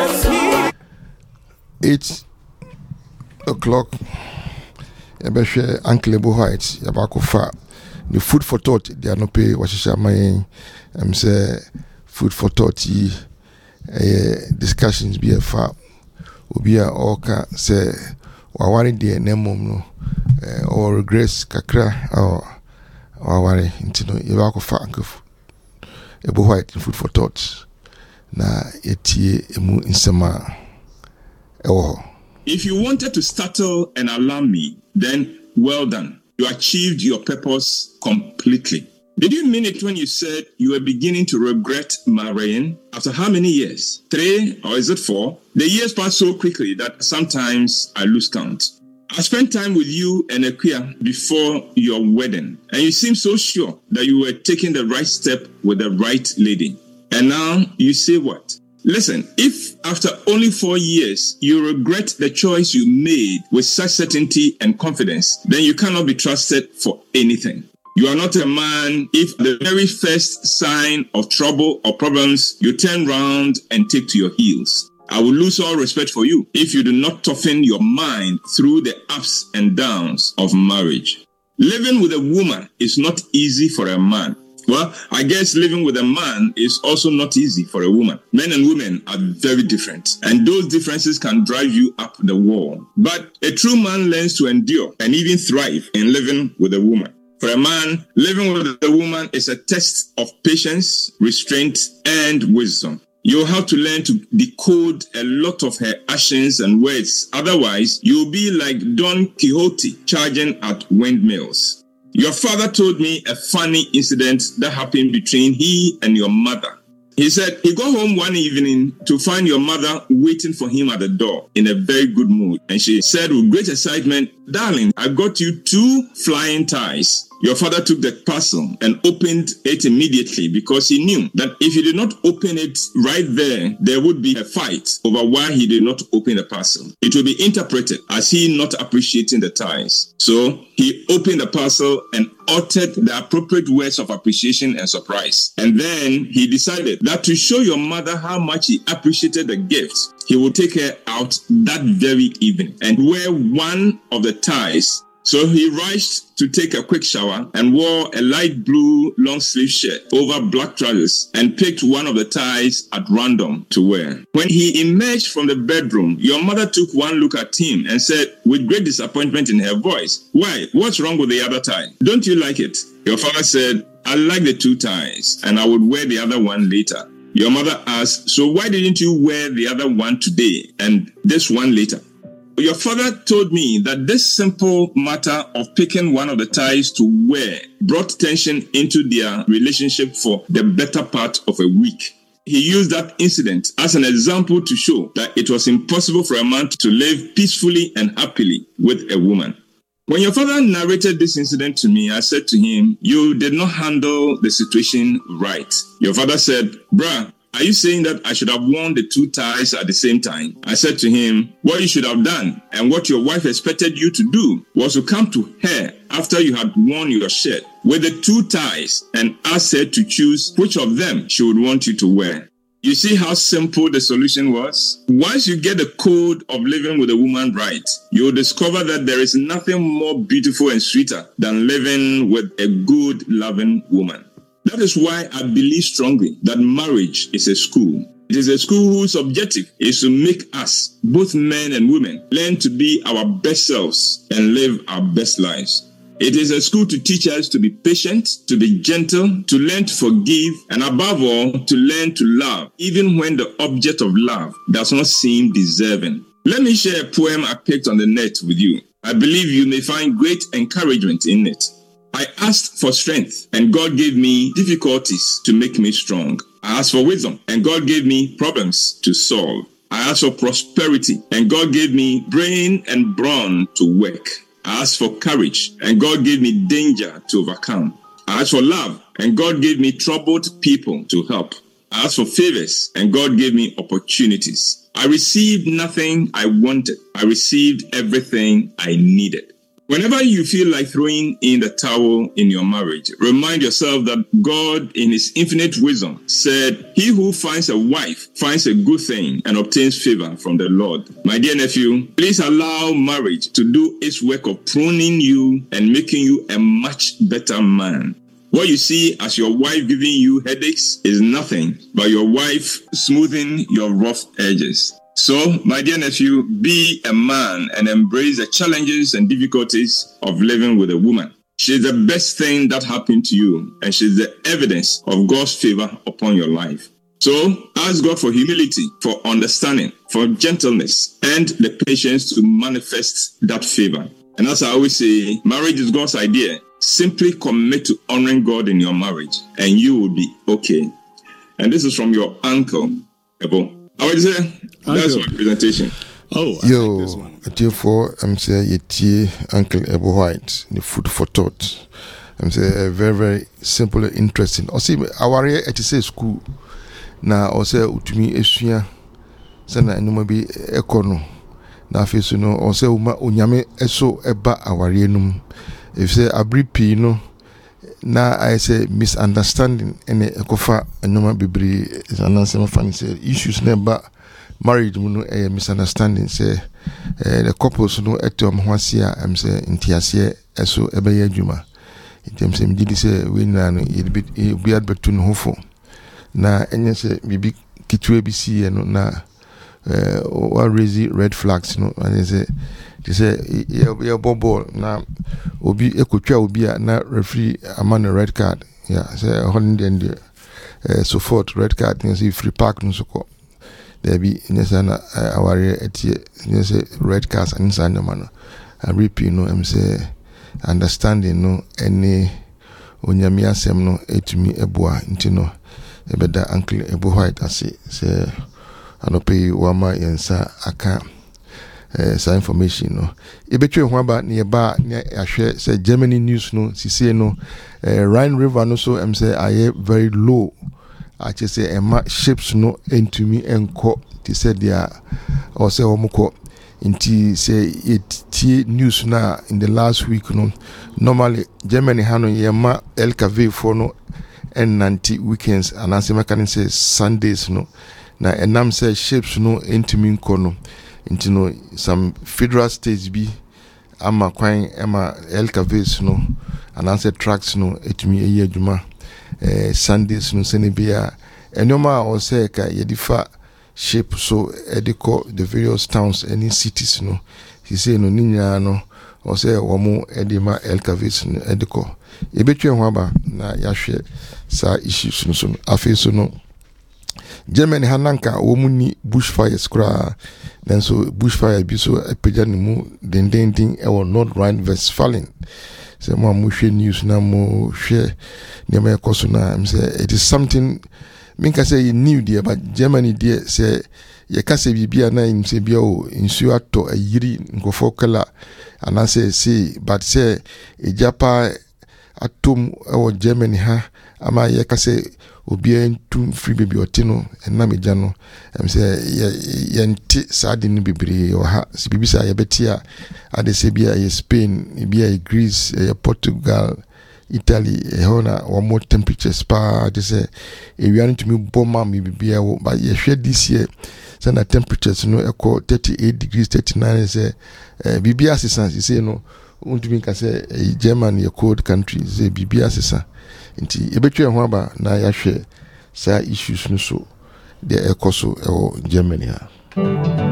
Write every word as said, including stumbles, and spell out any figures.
Eight o'clock. Yabeshe Uncle Ebo Heights. Yabako fa. The food for thought. They are no pay. Washisha my. I'm say food for thought. Uh, discussions be a fa. Obi a oka say wawari de nemom no. Or regrets kakra or wawari. Intino yabako fa Uncle Ebo Height food for thought. Na etie emu insema. If you wanted to startle and alarm me, then well done. You achieved your purpose completely. Did you mean it when you said you were beginning to regret marrying? After how many years? Three or is it four? The years pass so quickly that sometimes I lose count. I spent time with you and Equia before your wedding, and you seemed so sure that you were taking the right step with the right lady. And now you say what? Listen, if after only four years you regret the choice you made with such certainty and confidence, then you cannot be trusted for anything. You are not a man if the very first sign of trouble or problems you turn round and take to your heels. I will lose all respect for you if you do not toughen your mind through the ups and downs of marriage. Living with a woman is not easy for a man. Well, I guess living with a man is also not easy for a woman. Men and women are very different, and those differences can drive you up the wall. But a true man learns to endure and even thrive in living with a woman. For a man, living with a woman is a test of patience, restraint, and wisdom. You'll have to learn to decode a lot of her actions and words. Otherwise, you'll be like Don Quixote charging at windmills. Your father told me a funny incident that happened between he and your mother. He said he got home one evening to find your mother waiting for him at the door in a very good mood. And she said with great excitement, "Darling, I got you two flying ties." Your father took the parcel and opened it immediately because he knew that if he did not open it right there, there would be a fight over why he did not open the parcel. It would be interpreted as he not appreciating the ties. So he opened the parcel and uttered the appropriate words of appreciation and surprise. And then he decided that to show your mother how much he appreciated the gift, he would take her out that very evening and wear one of the ties. So he rushed to take a quick shower and wore a light blue long sleeve shirt over black trousers and picked one of the ties at random to wear. When he emerged from the bedroom, your mother took one look at him and said with great disappointment in her voice, "Why? What's wrong with the other tie? Don't you like it?" Your father said, "I like the two ties and I would wear the other one later." Your mother asked, "So why didn't you wear the other one today and this one later?" Your father told me that this simple matter of picking one of the ties to wear brought tension into their relationship for the better part of a week. He used that incident as an example to show that it was impossible for a man to live peacefully and happily with a woman. When your father narrated this incident to me, I said to him, "You did not handle the situation right." Your father said, "Bruh, are you saying that I should have worn the two ties at the same time?" I said to him, "What you should have done and what your wife expected you to do was to come to her after you had worn your shirt with the two ties and ask her to choose which of them she would want you to wear." You see how simple the solution was? Once you get the code of living with a woman right, you'll discover that there is nothing more beautiful and sweeter than living with a good, loving woman. That is why I believe strongly that marriage is a school. It is a school whose objective is to make us, both men and women, learn to be our best selves and live our best lives. It is a school to teach us to be patient, to be gentle, to learn to forgive, and above all, to learn to love, even when the object of love does not seem deserving. Let me share a poem I picked on the net with you. I believe you may find great encouragement in it. I asked for strength, and God gave me difficulties to make me strong. I asked for wisdom, and God gave me problems to solve. I asked for prosperity, and God gave me brain and brawn to work. I asked for courage, and God gave me danger to overcome. I asked for love, and God gave me troubled people to help. I asked for favors, and God gave me opportunities. I received nothing I wanted. I received everything I needed. Whenever you feel like throwing in the towel in your marriage, remind yourself that God, in his infinite wisdom, said, he who finds a wife finds a good thing and obtains favor from the Lord. My dear nephew, please allow marriage to do its work of pruning you and making you a much better man. What you see as your wife giving you headaches is nothing but your wife smoothing your rough edges. So, my dear nephew, be a man and embrace the challenges and difficulties of living with a woman. She's the best thing that happened to you, and she's the evidence of God's favor upon your life. So, ask God for humility, for understanding, for gentleness, and the patience to manifest that favor. And as I always say, marriage is God's idea. Simply commit to honoring God in your marriage, and you will be okay. And this is from your uncle, Ebo. I would say that's my presentation. Oh, I Yo, like this one. therefore, I'm saying Yeti Uncle Ebo White, the food for thought. I'm saying very, very simple and interesting. I see our at the school now. Also, to me, Esuya, Sana, and maybe Econo. Now, face you know, also, Unyame, Eso, Eba, our renum. If say abri pi no na I say misunderstanding ene ekofa enoma bibri is an answer funny say issues never married mu no a misunderstanding say eh, the couples no eto am hwasia am say ntiase eso ebeye adwuma item say mgidi say we na no e bi adbetu no hofo na enye say bibi kitwe bi si no na eh wa raise red flags no and say they say yeah ball na obi ekotwa obi a na referee amana red card yeah say one hundred uh, so forth red card you see free park no so ko there be nyesa na aware etie nyesa red cards and inside man I repeat no am say understanding no any onyame asem no etumi eboa nti no ebeda uncle Ebo White ase say anope wama yensa aka Uh, some information no ebetwe ho aba ne ba ne ahwe say Germany news no sisi no uh, Rhine River no so am say aye very low ache say ema ships no entumi enko ti said dia or say omuko inti say it news na in the last week no normally Germany hano yema L K V for no and ninety weekends and as can say Sundays no na enam say ships no entumi enko no into no some federal states be ama kwan ama L K Vs no and answer tracks no etumi eye adwuma eh Sundays no senebia enoma o say ka yedifa shape so ediko the various towns any cities no he say no ninya no o say womo edima L K Vs no ediko ebetwe ho aba na yahwe sa issues no so afi so no Germany hananka womuni bushfires kura then so bushfire bi so epeja ni mu den den din e won North Rhine-Westphalen say mo amuhwe news na mo hwe ne me koso na am say it is something minka say new there but Germany there say ye ka say bibia na im say bia o insu ato ayiri nkofo kala ana say say but say ejapa atom e wo Germany ha ama ye ka say obi tum free baby otino enna meja no em say ye nti saade ni bebre o ha si bibi sa ye betia ade se bia ye Spain bia ye Greece ye Portugal Italy e hona one more temperatures pa de say e wi an tumi bomba mi bibia wo ba ye hwe this year say na temperatures no equal thirty-eight degrees thirty-nine say bibia assistance say no untumi ka say Germany ye cold country say bibia assistance nti ebetwe ho aba na yahwe sa issues no so de ekoso e Germany ha